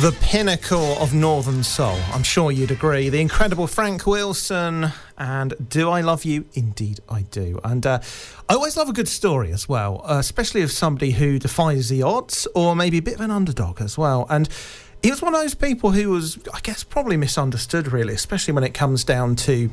The pinnacle of Northern Soul, I'm sure you'd agree. The incredible Frank Wilson and Do I Love You? Indeed I do. And I always love a good story as well, especially of somebody who defies the odds or maybe a bit of an underdog as well. And he was one of those people who was, I guess, probably misunderstood really, especially when it comes down to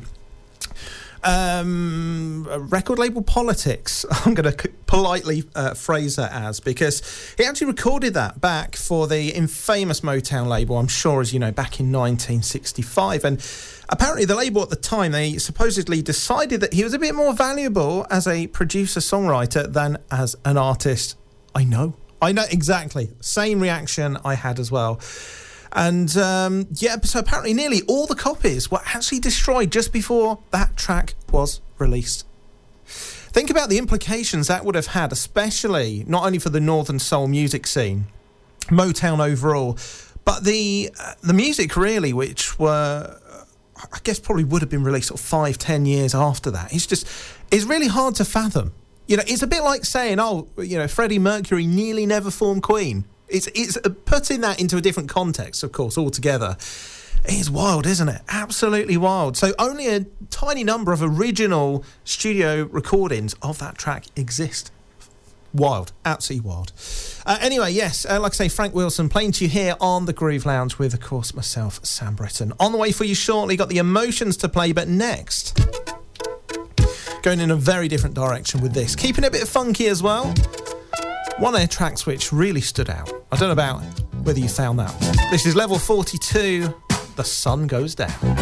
record label politics. I'm going to politely phrase that as, because he actually recorded that back for the infamous Motown label, I'm sure as you know, back in 1965. And apparently the label at the time, they supposedly decided that he was a bit more valuable as a producer-songwriter than as an artist. I know exactly. Same reaction I had as well. And so apparently nearly all the copies were actually destroyed just before that track was released. Think about the implications that would have had, especially not only for the Northern Soul music scene, Motown overall, but the music really, which were, I guess, probably would have been released sort of 5-10 years after that. It's really hard to fathom. You know, it's a bit like saying, Freddie Mercury nearly never formed Queen. It's putting that into a different context, of course, altogether. It is wild, isn't it? Absolutely wild. So only a tiny number of original studio recordings of that track exist. Wild. Absolutely wild. Anyway, yes, like I say, Frank Wilson playing to you here on the Groove Lounge with, of course, myself, Sam Britton. On the way for you shortly, got the Emotions to play, but next, going in a very different direction with this. Keeping it a bit funky as well. One of their tracks which really stood out. I don't know about whether you found that. This is Level 42, The Sun Goes Down.